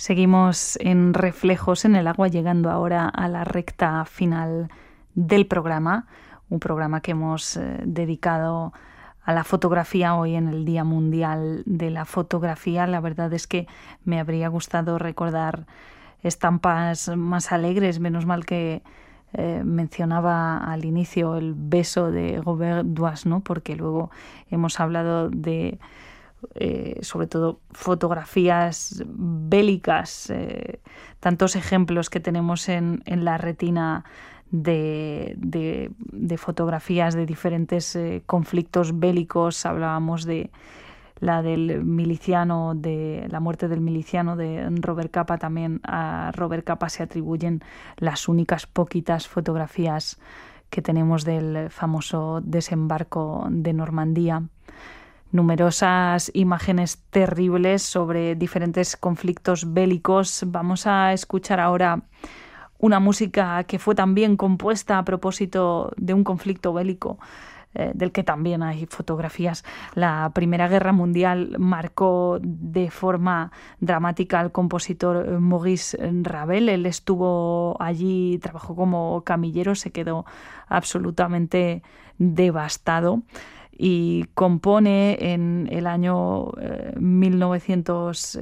Seguimos en Reflejos en el Agua, llegando ahora a la recta final del programa, un programa que hemos dedicado a la fotografía hoy en el Día Mundial de la Fotografía. La verdad es que me habría gustado recordar estampas más alegres, menos mal que mencionaba al inicio el beso de Robert Duas, ¿no? Porque luego hemos hablado de sobre todo fotografías bélicas, tantos ejemplos que tenemos en la retina de fotografías de diferentes conflictos bélicos. Hablábamos de la del miliciano, de la muerte del miliciano de Robert Capa. También a Robert Capa se atribuyen las únicas poquitas fotografías que tenemos del famoso desembarco de Normandía. Numerosas imágenes terribles sobre diferentes conflictos bélicos. Vamos a escuchar ahora una música que fue también compuesta a propósito de un conflicto bélico, del que también hay fotografías. La Primera Guerra Mundial marcó de forma dramática al compositor Maurice Ravel. Él estuvo allí, trabajó como camillero, se quedó absolutamente devastado y compone en el año 1900